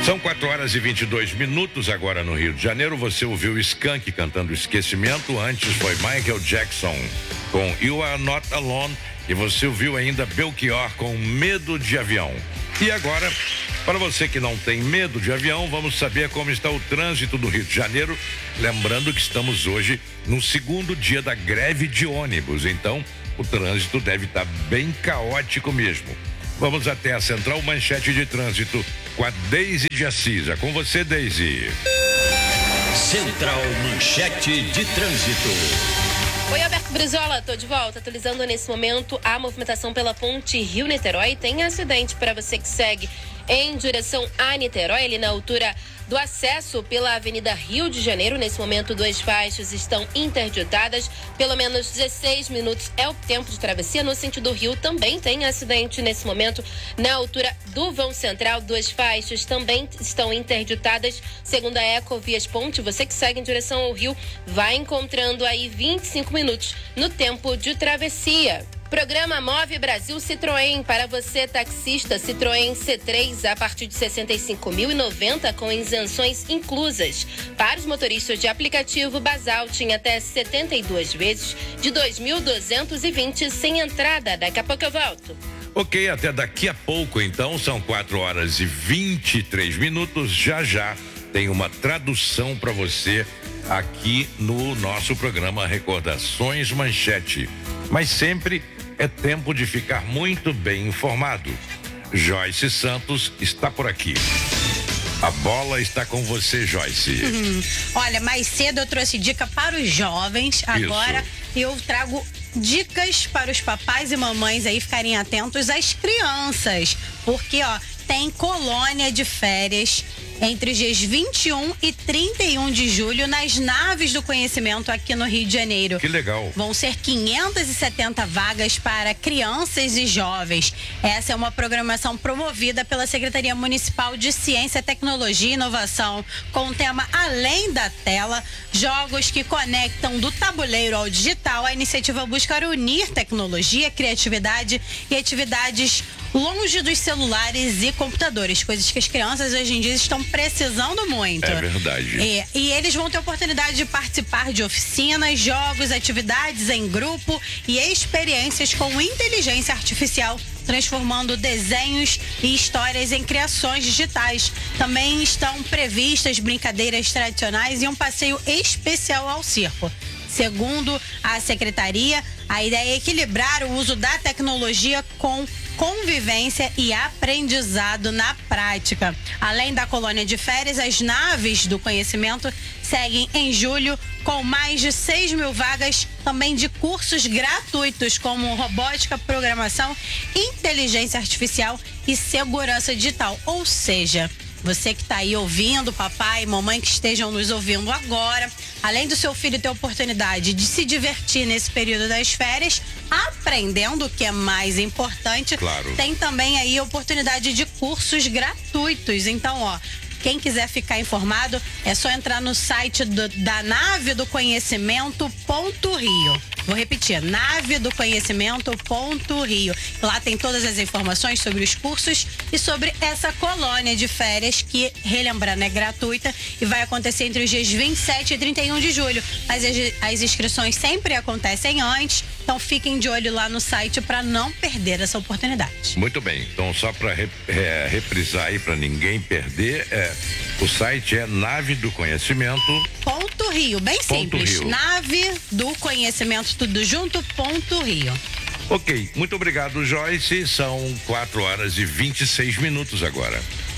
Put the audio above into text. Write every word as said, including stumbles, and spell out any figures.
São quatro horas e vinte e dois minutos agora no Rio de Janeiro. Você ouviu Skank cantando Esquecimento. Antes foi Michael Jackson com You Are Not Alone. E você ouviu ainda Belchior com Medo de Avião. E agora, para você que não tem medo de avião, vamos saber como está o trânsito do Rio de Janeiro. Lembrando que estamos hoje no segundo dia da greve de ônibus. Então, o trânsito deve estar bem caótico mesmo. Vamos até a Central Manchete de Trânsito com a Deise de Assis. É com você, Deise. Central Manchete de Trânsito. Oi, Alberto Brizola, tô de volta, atualizando nesse momento a movimentação pela ponte Rio-Niterói. Tem acidente para você que segue em direção a Niterói, ali na altura do acesso pela Avenida Rio de Janeiro. Nesse momento, duas faixas estão interditadas. Pelo menos dezesseis minutos é o tempo de travessia. No sentido Rio também tem acidente nesse momento na altura do vão central. Duas faixas também estão interditadas. Segundo a Ecovias Ponte, você que segue em direção ao Rio vai encontrando aí vinte e cinco minutos no tempo de travessia. Programa Move Brasil Citroën. Para você, taxista, Citroën C três a partir de sessenta e cinco mil e noventa com isenções inclusas. Para os motoristas de aplicativo, Basalt em até setenta e duas vezes de dois mil duzentos e vinte sem entrada. Daqui a pouco eu volto. Ok, até daqui a pouco então, são quatro horas e vinte e três minutos. Já já tem uma tradução para você aqui no nosso programa Recordações Manchete. Mas sempre é tempo de ficar muito bem informado. Joyce Santos está por aqui. A bola está com você, Joyce. Uhum. Olha, mais cedo eu trouxe dica para os jovens. Agora Isso. eu trago dicas para os papais e mamães aí ficarem atentos às crianças. Porque, ó, tem colônia de férias entre os dias vinte e um e trinta e um de julho nas Naves do Conhecimento aqui no Rio de Janeiro. Que legal. Vão ser quinhentas e setenta vagas para crianças e jovens. Essa é uma programação promovida pela Secretaria Municipal de Ciência, Tecnologia e Inovação, com o tema Além da Tela, jogos que conectam do tabuleiro ao digital. A iniciativa busca unir tecnologia, criatividade e atividades longe dos celulares e computadores, coisas que as crianças hoje em dia estão precisando muito. É verdade. É, e eles vão ter a oportunidade de participar de oficinas, jogos, atividades em grupo e experiências com inteligência artificial, transformando desenhos e histórias em criações digitais. Também estão previstas brincadeiras tradicionais e um passeio especial ao circo. Segundo a secretaria, a ideia é equilibrar o uso da tecnologia com convivência e aprendizado na prática. Além da colônia de férias, as Naves do Conhecimento seguem em julho com mais de seis mil vagas também de cursos gratuitos como robótica, programação, inteligência artificial e segurança digital. Ou seja, você que está aí ouvindo, papai e mamãe que estejam nos ouvindo agora, além do seu filho ter a oportunidade de se divertir nesse período das férias, aprendendo o que é mais importante, claro, tem também aí a oportunidade de cursos gratuitos. Então, ó, quem quiser ficar informado, é só entrar no site do, da Nave do Conhecimento ponto Rio. Vou repetir, nave do conhecimento ponto Rio. Lá tem todas as informações sobre os cursos e sobre essa colônia de férias que, relembrando, é gratuita e vai acontecer entre os dias vinte e sete e trinta e um de julho. Mas as, as inscrições sempre acontecem antes, então fiquem de olho lá no site para não perder essa oportunidade. Muito bem, então só para rep, é, reprisar aí para ninguém perder, é, o site é Nave do Conhecimento ponto Rio, bem ponto simples. Rio. Nave do Conhecimento tudo junto ponto Rio. Ok, muito obrigado, Joyce. São quatro horas e vinte e seis minutos agora.